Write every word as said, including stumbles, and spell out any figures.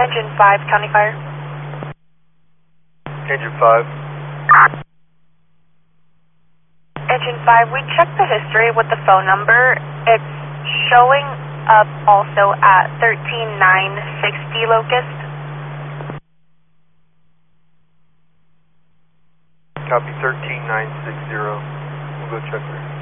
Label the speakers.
Speaker 1: Engine five, County Fire.
Speaker 2: Engine five.
Speaker 1: Engine five, we checked the history with the phone number. It's showing up also at thirteen nine sixty Locust.
Speaker 2: Copy thirteen nine sixty. We'll go check there.